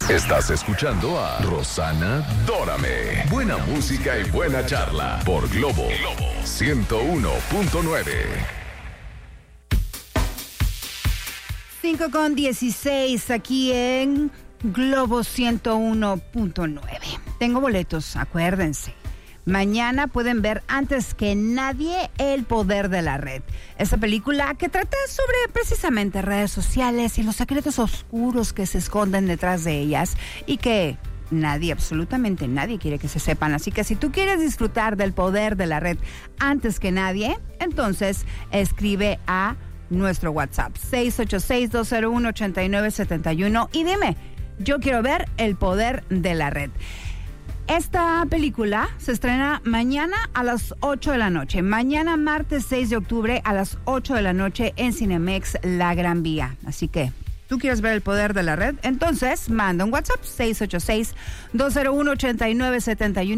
Estás escuchando a Rosana Dórame. Buena música y buena charla por Globo 101.9. 5:16 aquí en Globo 101.9. Tengo boletos, acuérdense. Mañana pueden ver antes que nadie El Poder de la Red. Esta película que trata sobre precisamente redes sociales y los secretos oscuros que se esconden detrás de ellas y que nadie, absolutamente nadie quiere que se sepan. Así que si tú quieres disfrutar del poder de la red antes que nadie, entonces escribe a nuestro WhatsApp 686-201-8971 y dime, yo quiero ver El Poder de la Red. Esta película se estrena mañana a las 8 de la noche. Mañana, martes 6 de octubre, a las 8 de la noche en Cinemex La Gran Vía. Así que, ¿tú quieres ver El Poder de la Red? Entonces, manda un WhatsApp 686-201-8971.